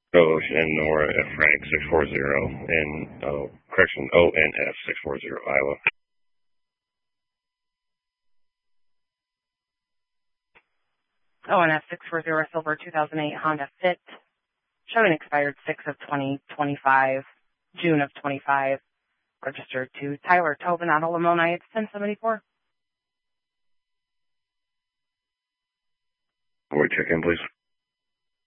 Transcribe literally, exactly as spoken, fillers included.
Ocean and Nora F. Frank six four zero, and, uh, correction, O N F six four zero, Iowa. O N F six four zero Silver two thousand eight Honda Fit. Showing expired six of twenty twenty-five, June of twenty-five. Registered to Tyler Tobin out of Lamoni. It's ten seventy-four. Will we check in, please?